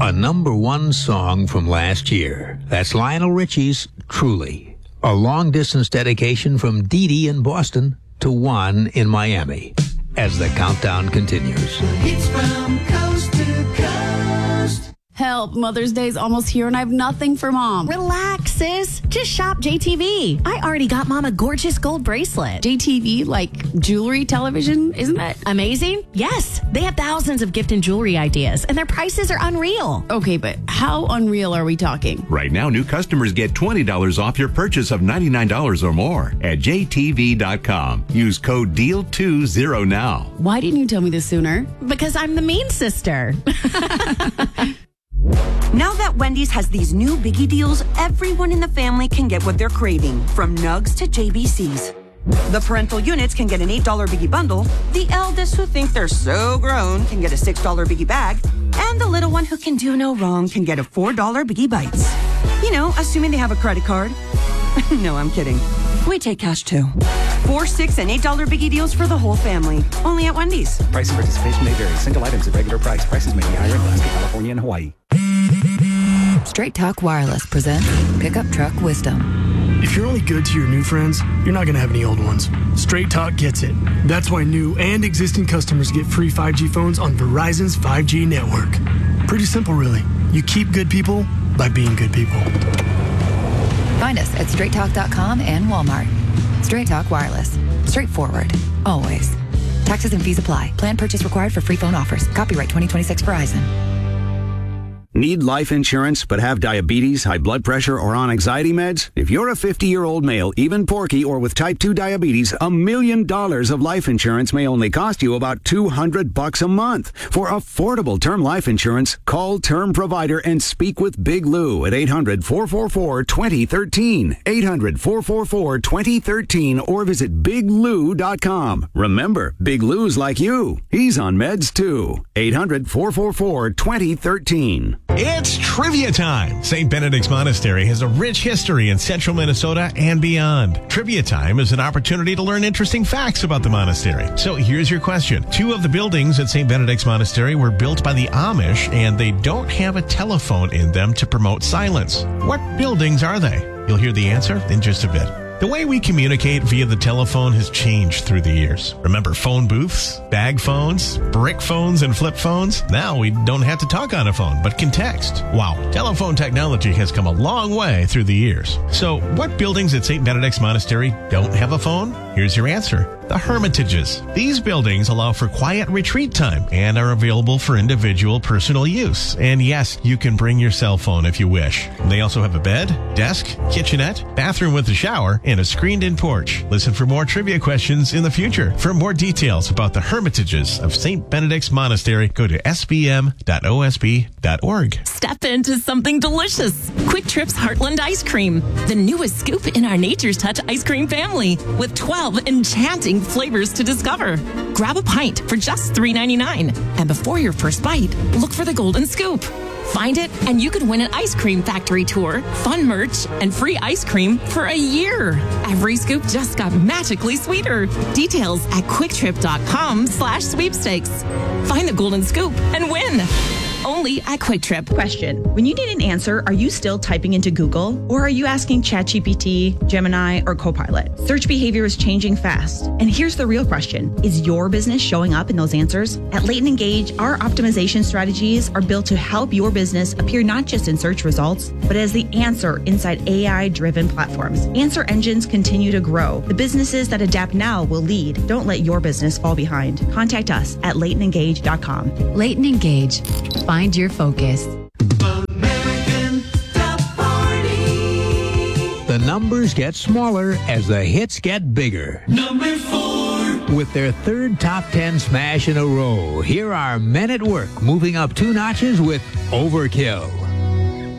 a #1 song from last year. That's Lionel Richie's Truly. A long-distance dedication from Dee Dee in Boston to Juan in Miami. As the countdown continues. It's from coast to coast. Help, Mother's Day's almost here and I have nothing for Mom. Relax, sis. Just shop JTV. I already got Mom a gorgeous gold bracelet. JTV, like jewelry television, isn't that amazing? Yes. They have thousands of gift and jewelry ideas, and their prices are unreal. Okay, but how unreal are we talking? Right now, new customers get $20 off your purchase of $99 or more at JTV.com. Use code DEAL20 now. Why didn't you tell me this sooner? Because I'm the mean sister. Now that Wendy's has these new biggie deals, everyone in the family can get what they're craving, from nugs to JBCs. The parental units can get an $8 biggie bundle, the eldest who think they're so grown can get a $6 biggie bag, and the little one who can do no wrong can get a $4 biggie bites. You know, assuming they have a credit card. No, I'm kidding. We take cash too. $4, $6, and $8 biggie deals for the whole family. Only at Wendy's. Price and participation may vary. Single items at regular price. Prices may be higher in Alaska, California, and Hawaii. Straight Talk Wireless presents Pickup Truck Wisdom. If you're only good to your new friends, you're not going to have any old ones. Straight Talk gets it. That's why new and existing customers get free 5G phones on Verizon's 5G network. Pretty simple, really. You keep good people by being good people. Find us at straighttalk.com and Walmart. Straight Talk Wireless. Straightforward. Always. Taxes and fees apply. Plan purchase required for free phone offers. Copyright 2026 Verizon. Need life insurance but have diabetes, high blood pressure, or on anxiety meds? If you're a 50-year-old male, even porky, or with type 2 diabetes, $1 million of life insurance may only cost you about $200 a month. For affordable term life insurance, call Term Provider and speak with Big Lou at 800-444-2013, 800-444-2013, or visit biglou.com. Remember, Big Lou's like you. He's on meds too. 800-444-2013. It's trivia time. St. Benedict's Monastery has a rich history in central Minnesota and beyond. Trivia time is an opportunity to learn interesting facts about the monastery. So here's your question. 2 of the buildings at St. Benedict's Monastery were built by the Amish, and they don't have a telephone in them to promote silence. What buildings are they? You'll hear the answer in just a bit. The way we communicate via the telephone has changed through the years. Remember phone booths, bag phones, brick phones, and flip phones? Now we don't have to talk on a phone, but can text. Wow, telephone technology has come a long way through the years. So what buildings at St. Benedict's Monastery don't have a phone? Here's your answer. The Hermitages. These buildings allow for quiet retreat time and are available for individual personal use. And yes, you can bring your cell phone if you wish. They also have a bed, desk, kitchenette, bathroom with a shower, and a screened-in porch. Listen for more trivia questions in the future. For more details about the Hermitages of St. Benedict's Monastery, go to sbm.osb.org. Step into something delicious. Quick Trip's Heartland Ice Cream, the newest scoop in our Nature's Touch ice cream family, with 12 enchanting flavors to discover. Grab a pint for just $3.99. And before your first bite, look for the golden scoop. Find it, and you could win an ice cream factory tour, fun merch, and free ice cream for a year. Every scoop just got magically sweeter. Details at quicktrip.com/sweepstakes. Find the golden scoop and win. Only at Quick Trip. Question. When you need an answer, are you still typing into Google? Or are you asking ChatGPT, Gemini, or Copilot? Search behavior is changing fast. And here's the real question. Is your business showing up in those answers? At Leighton Engage, our optimization strategies are built to help your business appear not just in search results, but as the answer inside AI-driven platforms. Answer engines continue to grow. The businesses that adapt now will lead. Don't let your business fall behind. Contact us at LeightonEngage.com. Leighton Engage. Find your focus. American Top 40. The numbers get smaller as the hits get bigger. Number 4. With their third top 10 smash in a row, here are Men at Work moving up 2 notches with Overkill.